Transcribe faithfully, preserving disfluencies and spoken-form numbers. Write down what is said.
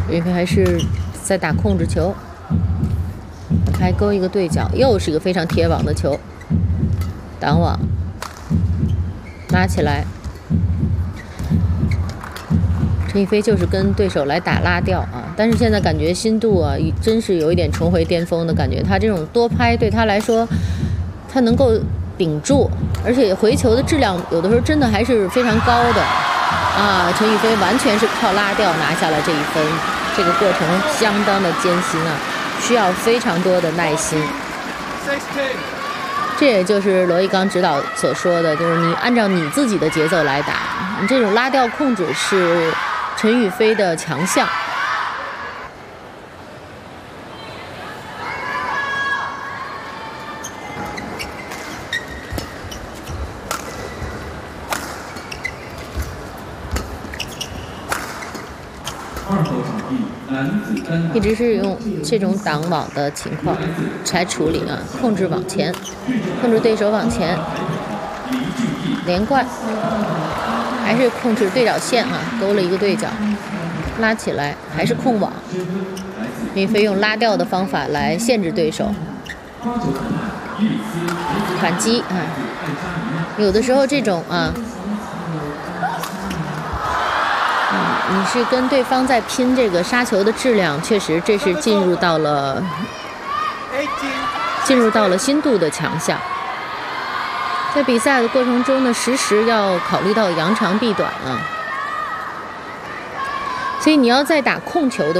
陈宇飞还是在打控制球，还勾一个对角，又是一个非常贴网的球，挡网，拉起来。陈宇飞就是跟对手来打拉吊啊，但是现在感觉心度啊，真是有一点重回巅峰的感觉。他这种多拍对他来说，他能够顶住，而且回球的质量有的时候真的还是非常高的啊。陈宇飞完全是靠拉吊拿下了这一分，这个过程相当的艰辛啊，需要非常多的耐心。这也就是罗一刚指导所说的，就是你按照你自己的节奏来打，你这种拉吊控制是陈宇飞的强项。一直是用这种挡网的情况才处理啊，控制往前，控制对手往前，连贯，还是控制对角线啊，勾了一个对角，拉起来还是控网，林飞用拉吊的方法来限制对手，反击啊，有的时候这种啊。你是跟对方在拼这个杀球的质量，确实这是进入到了进入到了心度的强项。在比赛的过程中呢，时时要考虑到扬长避短啊，所以你要在打控球的